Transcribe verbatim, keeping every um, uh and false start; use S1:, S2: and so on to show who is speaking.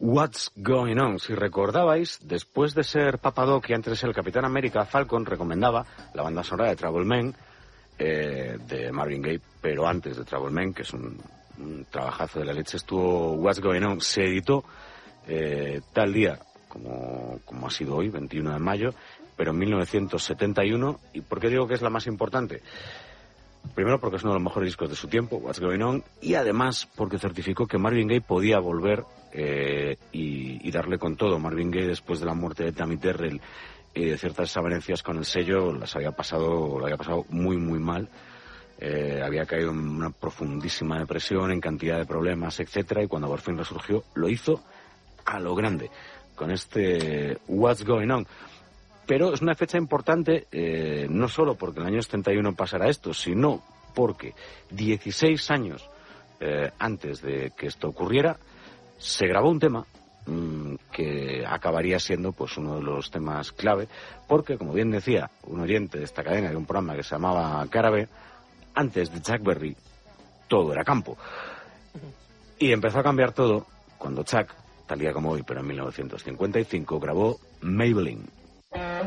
S1: What's Going On. Si recordabais, después de ser Papa Doc y antes de ser el Capitán América, Falcon recomendaba la banda sonora de Trouble Man, eh, de Marvin Gaye, pero antes de Trouble Man, que es un, un trabajazo de la leche, estuvo What's Going On. Se editó eh, tal día como, como ha sido hoy, veintiuno de mayo, pero en mil novecientos setenta y uno. ¿Y por qué digo que es la más importante? Primero porque es uno de los mejores discos de su tiempo, What's Going On, y además porque certificó que Marvin Gaye podía volver eh, y, y darle con todo. Marvin Gaye, después de la muerte de Tammy Terrell y de ciertas desavenencias con el sello, las había pasado, lo había pasado muy, muy mal. Eh, había caído en una profundísima depresión, en cantidad de problemas, etcétera, y cuando por fin resurgió, lo hizo a lo grande, con este What's Going On. Pero es una fecha importante, eh, no solo porque en el año setenta y uno pasará esto, sino porque dieciséis años eh, antes de que esto ocurriera, se grabó un tema mmm, que acabaría siendo pues uno de los temas clave, porque, como bien decía un oyente de esta cadena de un programa que se llamaba Cara B, antes de Chuck Berry, todo era campo. Y empezó a cambiar todo cuando Chuck, tal día como hoy, pero en mil novecientos cincuenta y cinco, grabó Maybelline.